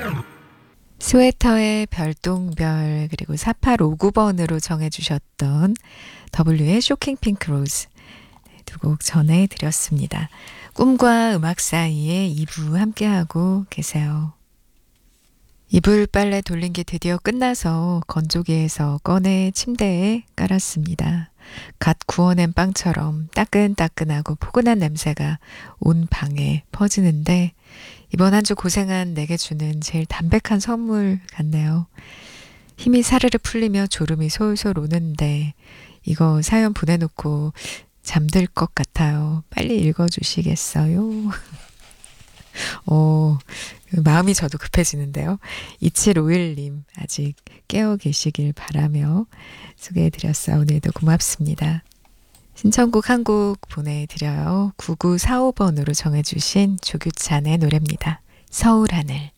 스웨터의 별똥별 그리고 4859번으로 정해주셨던 W의 쇼킹 핑크 로즈 두 곡 전해드렸습니다. 꿈과 음악 사이에 2부 함께하고 계세요. 이불 빨래 돌린 게 드디어 끝나서 건조기에서 꺼내 침대에 깔았습니다. 갓 구워낸 빵처럼 따끈따끈하고 포근한 냄새가 온 방에 퍼지는데 이번 한 주 고생한 내게 주는 제일 담백한 선물 같네요. 힘이 사르르 풀리며 졸음이 솔솔 오는데 이거 사연 보내놓고 잠들 것 같아요. 빨리 읽어주시겠어요? 마음이 저도 급해지는데요. 2751님 아직 깨어 계시길 바라며 소개해드렸어요. 오늘도 고맙습니다. 신청곡 한 곡 보내드려요. 9945번으로 정해주신 조규찬의 노래입니다. 서울하늘.